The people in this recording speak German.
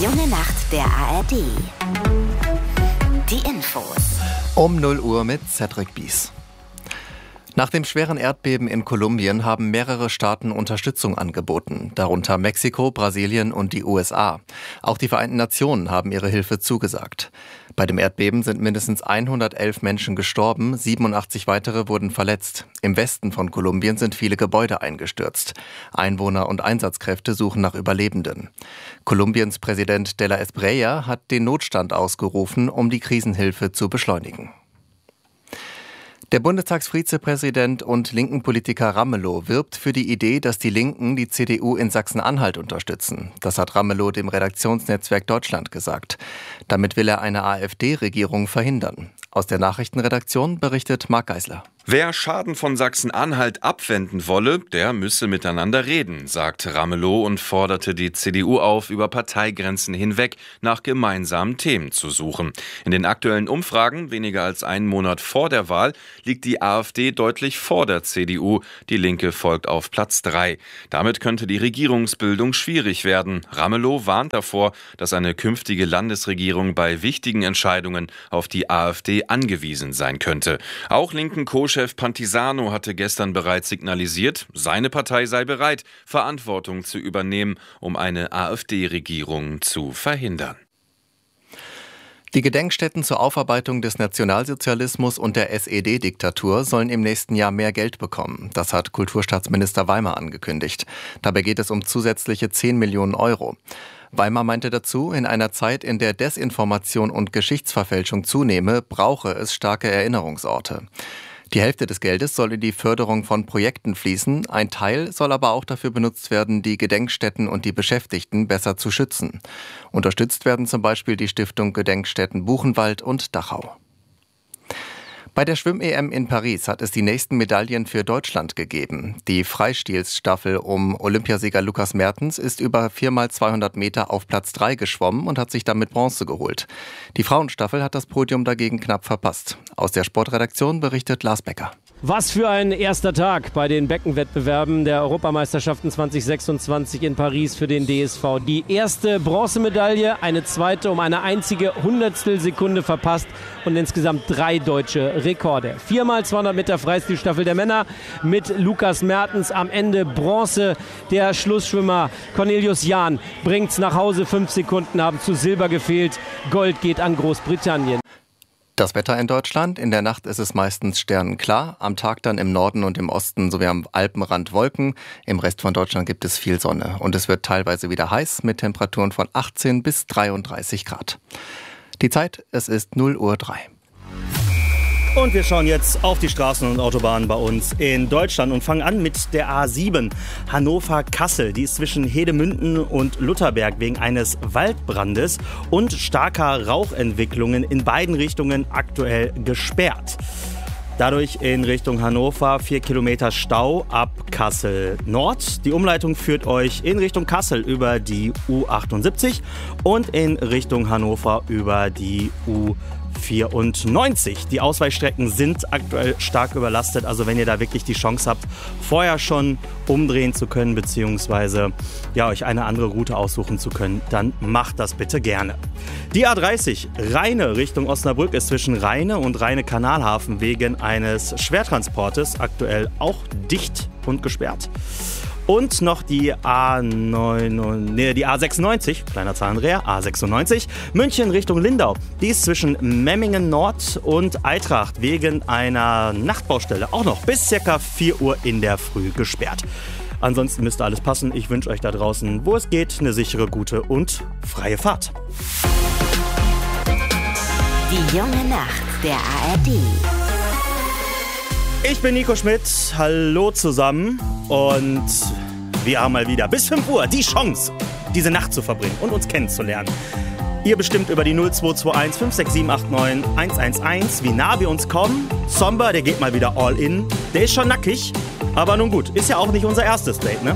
junge Nacht der ARD. Die Infos. Um 0 Uhr mit Cedric Bies. Nach dem schweren Erdbeben in Kolumbien haben mehrere Staaten Unterstützung angeboten, darunter Mexiko, Brasilien und die USA. Auch die Vereinten Nationen haben ihre Hilfe zugesagt. Bei dem Erdbeben sind mindestens 111 Menschen gestorben, 87 weitere wurden verletzt. Im Westen von Kolumbien sind viele Gebäude eingestürzt. Einwohner und Einsatzkräfte suchen nach Überlebenden. Kolumbiens Präsident de la Espriella hat den Notstand ausgerufen, um die Krisenhilfe zu beschleunigen. Der Bundestagsvizepräsident und linken Politiker Ramelow wirbt für die Idee, dass die Linken die CDU in Sachsen-Anhalt unterstützen. Das hat Ramelow dem Redaktionsnetzwerk Deutschland gesagt. Damit will er eine AfD-Regierung verhindern. Aus der Nachrichtenredaktion berichtet Marc Geisler. Wer Schaden von Sachsen-Anhalt abwenden wolle, der müsse miteinander reden, sagt Ramelow und forderte die CDU auf, über Parteigrenzen hinweg nach gemeinsamen Themen zu suchen. In den aktuellen Umfragen, weniger als einen Monat vor der Wahl, liegt die AfD deutlich vor der CDU. Die Linke folgt auf Platz 3. Damit könnte die Regierungsbildung schwierig werden. Ramelow warnt davor, dass eine künftige Landesregierung bei wichtigen Entscheidungen auf die AfD angewiesen sein könnte. Auch linken Co-Chef Pantisano hatte gestern bereits signalisiert, seine Partei sei bereit, Verantwortung zu übernehmen, um eine AfD-Regierung zu verhindern. Die Gedenkstätten zur Aufarbeitung des Nationalsozialismus und der SED-Diktatur sollen im nächsten Jahr mehr Geld bekommen. Das hat Kulturstaatsminister Weimar angekündigt. Dabei geht es um zusätzliche 10 Millionen Euro. Weimar meinte dazu, in einer Zeit, in der Desinformation und Geschichtsverfälschung zunehme, brauche es starke Erinnerungsorte. Die Hälfte des Geldes soll in die Förderung von Projekten fließen. Ein Teil soll aber auch dafür benutzt werden, die Gedenkstätten und die Beschäftigten besser zu schützen. Unterstützt werden zum Beispiel die Stiftung Gedenkstätten Buchenwald und Dachau. Bei der Schwimm-EM in Paris hat es die nächsten Medaillen für Deutschland gegeben. Die Freistilsstaffel um Olympiasieger Lukas Mertens ist über 4x200 Meter auf Platz 3 geschwommen und hat sich damit Bronze geholt. Die Frauenstaffel hat das Podium dagegen knapp verpasst. Aus der Sportredaktion berichtet Lars Becker. Was für ein erster Tag bei den Beckenwettbewerben der Europameisterschaften 2026 in Paris für den DSV. Die erste Bronzemedaille, eine zweite um eine einzige Hundertstelsekunde verpasst und insgesamt 3 deutsche Rekorde. 4x200 Meter Freistilstaffel der Männer mit Lukas Mertens am Ende Bronze. Der Schlussschwimmer Cornelius Jahn bringt's nach Hause. 5 Sekunden haben zu Silber gefehlt. Gold geht an Großbritannien. Das Wetter in Deutschland. In der Nacht ist es meistens sternenklar. Am Tag dann im Norden und im Osten sowie am Alpenrand Wolken. Im Rest von Deutschland gibt es viel Sonne. Und es wird teilweise wieder heiß mit Temperaturen von 18 bis 33 Grad. Die Zeit, es ist 0:03 Uhr. Und wir schauen jetzt auf die Straßen und Autobahnen bei uns in Deutschland und fangen an mit der A7 Hannover-Kassel. Die ist zwischen Hedemünden und Lutherberg wegen eines Waldbrandes und starker Rauchentwicklungen in beiden Richtungen aktuell gesperrt. Dadurch in Richtung Hannover 4 Kilometer Stau ab Kassel Nord. Die Umleitung führt euch in Richtung Kassel über die U78 und in Richtung Hannover über die U94. Die Ausweichstrecken sind aktuell stark überlastet, also wenn ihr da wirklich die Chance habt, vorher schon umdrehen zu können, beziehungsweise euch eine andere Route aussuchen zu können, dann macht das bitte gerne. Die A30 Rheine Richtung Osnabrück ist zwischen Rheine und Rheine-Kanalhafen wegen eines Schwertransportes aktuell auch dicht und gesperrt. Und noch die A96, kleiner Zahlendreher, A96, München Richtung Lindau. Die ist zwischen Memmingen Nord und Eintracht wegen einer Nachtbaustelle auch noch bis ca. 4 Uhr in der Früh gesperrt. Ansonsten müsste alles passen. Ich wünsche euch da draußen, wo es geht, eine sichere, gute und freie Fahrt. Die junge Nacht der ARD. Ich bin Nico Schmidt, hallo zusammen und wir haben mal wieder bis 5 Uhr die Chance, diese Nacht zu verbringen und uns kennenzulernen. Ihr bestimmt über die 0221 56789 111, wie nah wir uns kommen. Zomba, der geht mal wieder all in, der ist schon nackig, aber nun gut, ist ja auch nicht unser erstes Date, ne?